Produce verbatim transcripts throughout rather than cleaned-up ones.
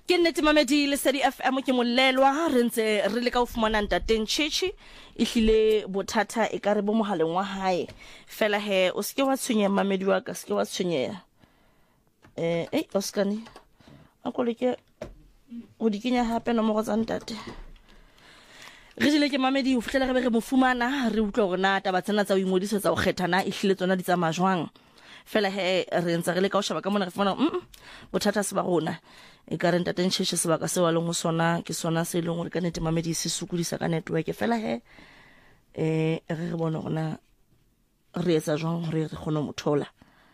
Ke nnete mamedi le Lesedi F M ke molelwa re ntse re le ka o fumana Ntateng Chichi ehlile bothata e ka re bo mohaleng wa hae fela he o se ke wa tshwenye mamedi wa ka se ke wa tshwenye eh eh Oscani a ko le ke o di kenya hape no mo go tsa ntate re dile ke mamedi o fihlela re be re mo fumana re utlwa gore na taba tsena tsa o ingodisetsa o kgethana ehlile tsona di tsa majwang fela he re ntse re le ka o shaba ka mona re fumana mm bothata se ba rona e ka re Ntateng Chichi se ba ka se wa leng go sona ke sona se leng gore ka nete mamedi se sukudisa ka network fela he eh re re bona gona re etsa jwang gore re kgone mo thola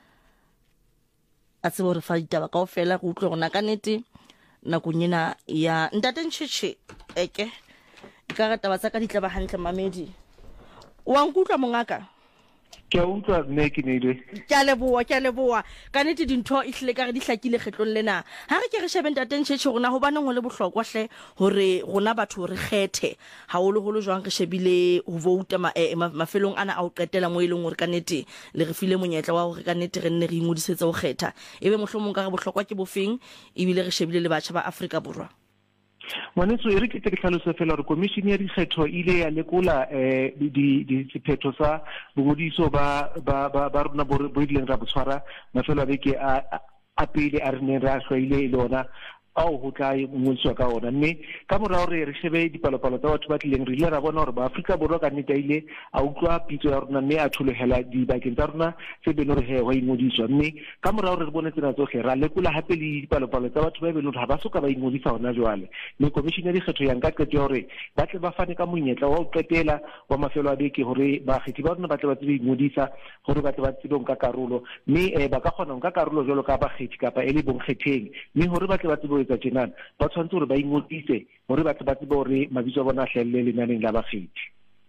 a tsebo re fa ditaba ka ofela go utlwa gona ka nete nakong ena ya Ntateng Chichi eke ka ga taba tsa ka di tla ba hantle mamedi wa nkutlwa mongaka ke utlwa mme ke ne ile ke a leboa ke a leboa ka nete dintho e hlile ka re di hlakile kgetlong lena ha re ke re shebe Ntateng Chichi rona ho baneng ho le bohlokwa hle hore rona batho re kgethe ha holo holo jwang re shebile ho vouta mafelong ana a o qetela mo ileng hore ka nete le re file monyetla wa hore ka nete re nne re ingodisetsa ho kgetha ebe mohlomong ka re bohlokwa ke bofeng ebile re shebile le batjha ba Afrika Borwa Mwaneso e re ke ke tlhalosa fela gore commission ya dikgetho ile ya lekola eh di di sephetho sa bongodiso ba ba ba rona bo ileng ra botshwara mafelo a beke a a pele a rene ra hlwaile le ona ao ho tla ngodiso ka ona mme ka morao re re shebe dipalopalo tsa batho ba tlileng re ile ra bona hore ba Afrika Borwa ka nnete ile a utlwa pitso ya rona mme a tholohela di bakeng tsa rona se be no re he wa ingodiswa mme ka morao re bone tsena tsohle ra lekola hape le dipalopalo tsa batho ba be no ha ba soka ba ingodisa hona jwale mme commission ya dikgetho ya nka qeto hore ba tle ba fane ka monyetla wa ho qetela wa mafelo a beke hore ba kgethi ba rona ba tle ba tsebe ingodisa hore ba tle ba tsebe nka karolo mme ba ka kgona nka karolo jwalo ka ba kgethi kapa ele bong kgetheng mme hore ba tle ba tsebe tsa tjenana ba tshwantse hore ba ingodise hore batho ba tsebe hore mabitso a bona a hlelle lenaneng la bakgethi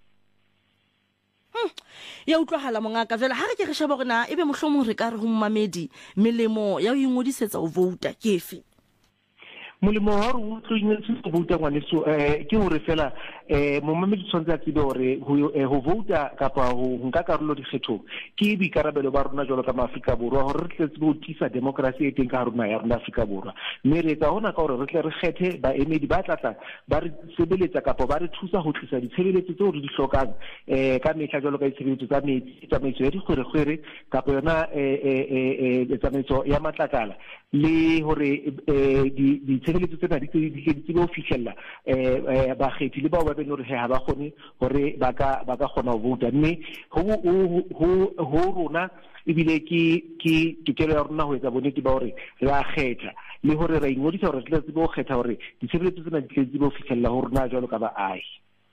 ya utlwahala mongaka jela ha re ke re sheba gore na ebe mohlomong re ka re ho mmamedi melemo ya ho ingodisetsa ho vouta ke efe molemo wa re o tlo ingodisetsa ho vouta ngwaneso eh ke hore fela eh momamedi tshwantse a tsebe hore ho vouta kapa ho nka karolo dikgethong ke boikarabelo ba rona jwalo ka Maafrika Borwa hore re tle tsebe ho tisa democracy e teng ka rona ya rona Afrika Borwa mme re etsa hona ka hore re tle re kgethe baemedi ba tlatla ba re sebeletsa kapa ba re thusa ho tlisa ditshebeletso tseo re di hlokang eh ka mehla jwalo ka ditshebeletso tsa metsi tsamaiso ya dikgwerekgwere kapa yona eh eh tsamaiso ya matlakala le hore eh di ditshebeletso tsena di tsebe ho fihlella eh bakgethi le bao ba beno re ha ba kgone hore ba ka ba ka kgona ho vouta mme ho ho ho rona ebile ke ke tokelo ya rona ho etsa bonnete ba hore re a kgetha le hore ra ingodisa hore re tsebe ho kgetha hore ditshebeletso tsena di tsebe ho fihlella ho rona jwalo ka baahi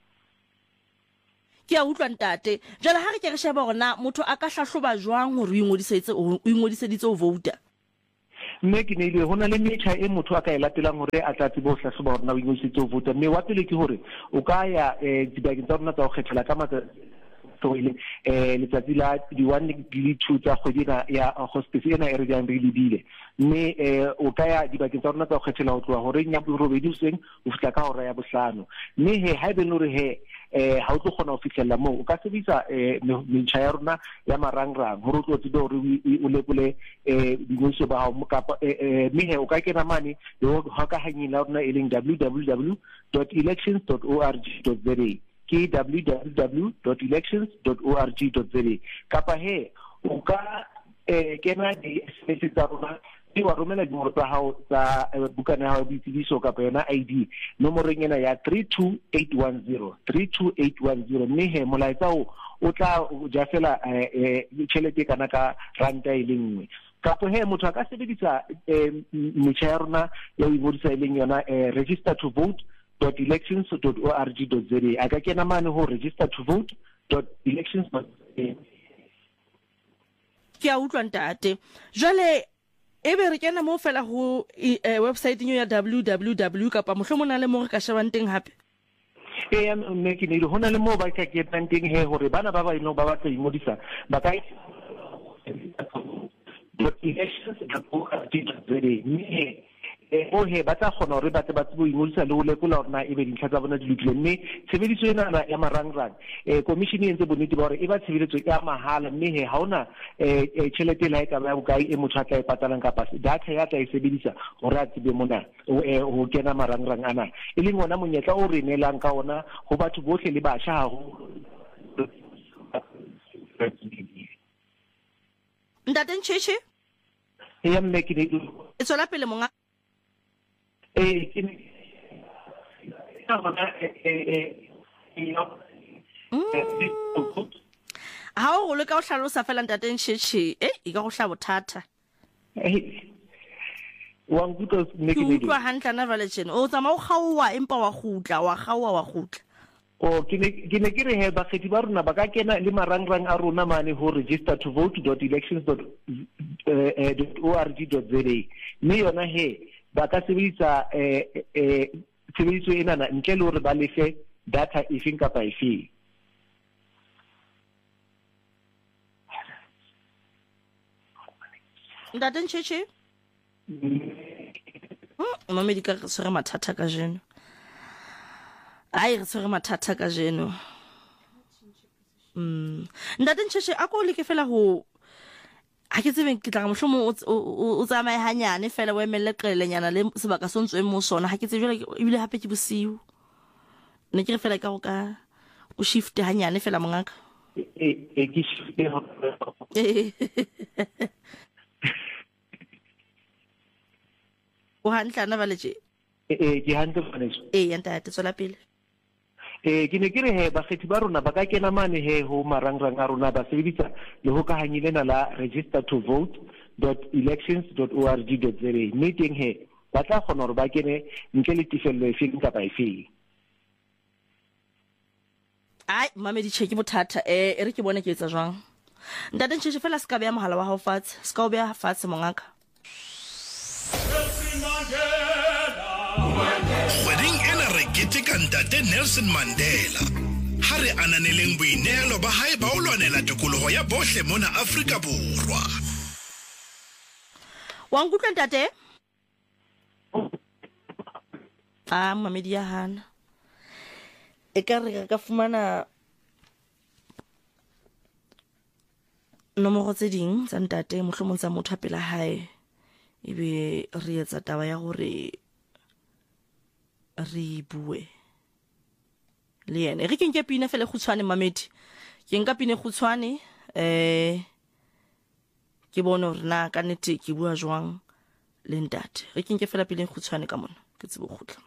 ke a utlwa ntate jala ha re ke re sheba hore motho a ka hlahloba jwang hore o ingodisetse o ingodiseditse ho vouta mme ke ne ile hona le metjha e motho a ka e latelang hore a tla tsebo hlahloba hore na o ingodisetsa ho vouta mme wa pele ke hore o ka ya dibakeng tsa rona tsa ho kgethela ka matsa toile eh letsatsi la di one di two tsa kgwedina ya hospice ena e re jang re lebile mme eh o ka ya dibakeng tsa rona tsa ho kgethela ho tloha hore nya borobedi useng o fitla ka hora ya bohlano mme he ha ebe no re he eh ha o tlo kgona ho fihlella mo o ka sebisa eh metjha ya rona ya marangrang hore o tlo tsebe hore o lekole eh dingodiso ba hao kapa eh mme he o ka kena mane le ha ka hanyeng la rona e leng w w w dot elections dot org dot za ke w w w dot elections dot org dot za kapa he o ka eh kena di S M S tsa rona e wa romela dimoro tsa hao tsa bukana ya hao boitsebiso kapa yona I D nomorong ena ya three two eight one zero three two eight one zero mme he molaetsa o tla ja fela eh tšhelete kana ka ranta e lengwe kapo he motho a ka sebedisa metjha ya rona ya ho ingodisa e leng yona register to vote dot elections dot org dot za a ka kena mane ho register to vote dot elections dot ke a utlwa ntate jwale ebe re kena mo fela ho website nyo ya w w w kapa mohlomong le mo re ka shebang teng hape e ya mme ke ne le hona le mo ba ka ketang teng he hore bana ba ba ino ba batla ingodisa ba ka dot elections dot org dot za mme eh o he ba tla kgona hore ba tle ba tsebo ingolisa le ho lekola hore na ebe dintlha tsa bona di lokile mme tshebediso ena na ya marangrang eh commission e ntse bonnete ba hore e ba tshebeletso ya mahala mme he ha ona eh tjhelete la e ka ba bokae e motho a tla e patalang kapa data ya tla e sebedisa hore a tsebe mona ho kena marangrang ana e leng ona monyetla o re nelang ka ona ho batho bohle le batjha haholo. Ntate Ntjhetjhe ya mme ke ne e tswela pele monga eh ke ne ha o le ka o hlalosa fela Ntate Ntjhetjhe eh e ka go hla bothata wa ngutlo mme ke ne utlwa hantlana vale tjena o tsama o kgaowa empa wa gutla wa kgaowa wa gutla o ke ne ke ne ke re he ba kgethi ba rona ba ka kena le marangrang a rona mane ho register to vote dot elections dot org dot za mme yona he ba ka sebedisa eh eh tshebediso ena na ntle le hore ba lefe data efeng kapa efeng. Ntate Ntjhetjhe mama di ka re tshwere mathata ka jeno ai re tshwere mathata ka jeno mm Ntate Ntjhetjhe a ko le ke fela ho ha ke tsebe ke tla ga mohlomo o tsamaye hanyane fela o emelle qelenyana le sebaka se ntswe mo sona ha ke tsebe jwale ebile hape ke bosiu ne ke re fela ka go ka o shift hanyane fela mongaka e e ke shift ho o hantlana vale tje eh ke hantle maneso eh ya ntate tswela pele eh ke ne ke re he ba kgethi ba rona ba ka kena mane he ho marangrang a rona ba sebedisa le ho kahanye lena la register to vote dot elections dot org dot za meeting he ba tla kgona hore ba kene ntle le tifello efeng kapa efeng. ai mama di check bothata eh e re ke bone ke etsa jwang Ntate Ntjhetjhe fela se ka beya mohala wa hao fatshe se ka o beya fatshe mongaka Wedding ena re keteka Ntate Nelson Mandela ha re ananeleng boinehelo ba hae ba o lwanela tokoloho ya bohle mona Afrika Borwa. wa nkutlwa ntate ah mamedi ya hana e ka re ka fumana nomoro tse ding tsa ntate mohlomong tsa motho a pela hae ebe re etsa taba ya gore re bue le yena re ke nke pina fela khutshwane mamedi ke nka pina khutshwane eh ke bona hore na ka nnete ke bua jwang le ntate re ke nke fela pina khutshwane ka mona ke tsebo khutla